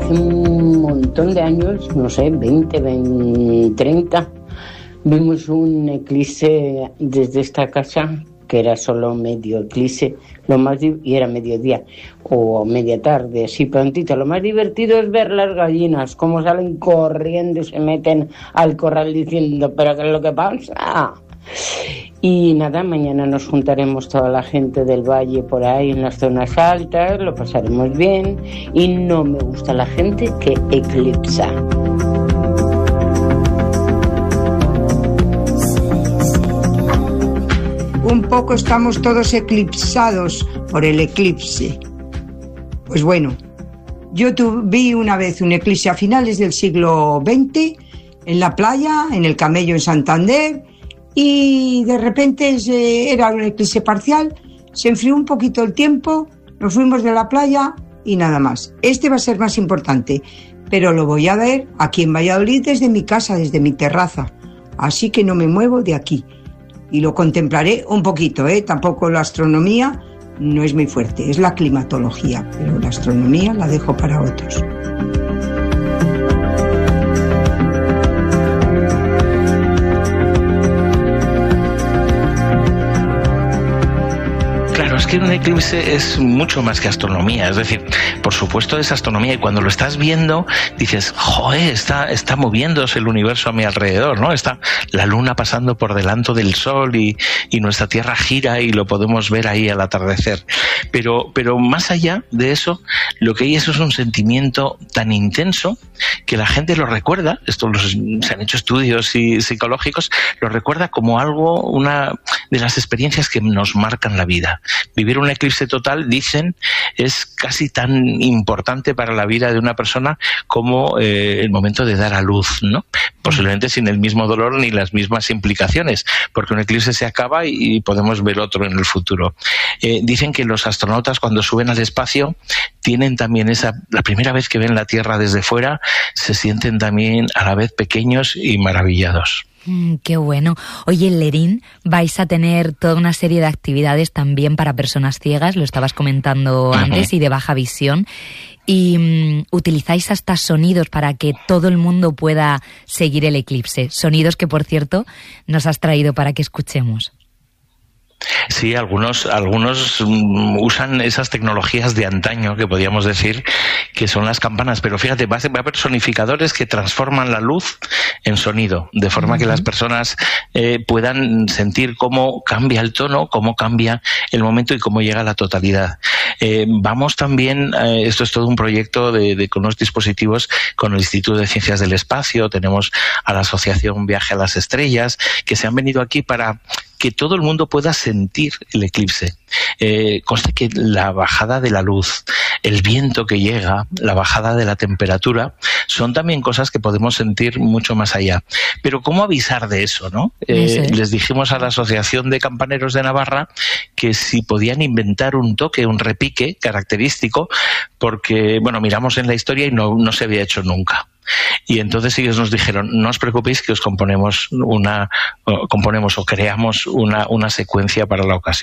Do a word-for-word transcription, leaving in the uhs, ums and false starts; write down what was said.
hace un montón de años, no sé, veinte, veinte, treinta, vimos un eclipse desde esta casa, que era solo medio eclipse, lo más di- y era mediodía o media tarde, así prontito. Lo más divertido es ver las gallinas, cómo salen corriendo y se meten al corral diciendo, ¿pero qué es lo que pasa? Y nada, mañana nos juntaremos toda la gente del valle por ahí en las zonas altas, lo pasaremos bien, y no me gusta la gente que eclipsa. Un poco estamos todos eclipsados por el eclipse. Pues bueno, yo tu, vi una vez un eclipse a finales del siglo veinte en la playa, en el Camello en Santander, y de repente se, era un eclipse parcial, se enfrió un poquito el tiempo, nos fuimos de la playa y nada más. Este va a ser más importante, pero lo voy a ver aquí en Valladolid desde mi casa, desde mi terraza, así que no me muevo de aquí. Y lo contemplaré un poquito, ¿eh? Tampoco la astronomía no es muy fuerte, es la climatología, pero la astronomía la dejo para otros. Claro, es que un eclipse es mucho más que astronomía, es decir, por supuesto es astronomía y cuando lo estás viendo dices, joder, está, está moviéndose el universo a mi alrededor, ¿no? Está la luna pasando por delante del sol y, y nuestra Tierra gira y lo podemos ver ahí al atardecer. Pero, pero más allá de eso, lo que hay es un sentimiento tan intenso que la gente lo recuerda, esto los, se han hecho estudios y, psicológicos, lo recuerda como algo, una de las experiencias que nos marcan la vida. Vivir un eclipse total, dicen, es casi tan importante para la vida de una persona como eh, el momento de dar a luz, ¿no? Posiblemente sin el mismo dolor ni las mismas implicaciones, porque un eclipse se acaba y, y podemos ver otro en el futuro. Eh, dicen que los astronautas cuando suben al espacio tienen también esa, la primera vez que ven la Tierra desde fuera, se sienten también a la vez pequeños y maravillados. Mm, qué bueno. Oye, en Lerín vais a tener toda una serie de actividades también para personas ciegas, lo estabas comentando antes, uh-huh. y de baja visión. Y um, utilizáis hasta sonidos para que todo el mundo pueda seguir el eclipse. Sonidos que, por cierto, nos has traído para que escuchemos. Sí, algunos algunos usan esas tecnologías de antaño, que podríamos decir que son las campanas, pero fíjate, va a haber sonificadores que transforman la luz en sonido, de forma uh-huh. que las personas eh, puedan sentir cómo cambia el tono, cómo cambia el momento y cómo llega a la totalidad. Eh, vamos también, eh, esto es todo un proyecto de, de con unos dispositivos con el Instituto de Ciencias del Espacio, tenemos a la Asociación Viaje a las Estrellas, que se han venido aquí para que todo el mundo pueda sentir el eclipse. Eh, consta que la bajada de la luz, el viento que llega, la bajada de la temperatura, son también cosas que podemos sentir mucho más allá. Pero ¿cómo avisar de eso, no? Eh, sí. Les dijimos a la Asociación de Campaneros de Navarra que si podían inventar un toque, un repique característico, porque, bueno, miramos en la historia y no, no se había hecho nunca. Y entonces ellos nos dijeron, no os preocupéis que os componemos una, o componemos o creamos una, una secuencia para la ocasión.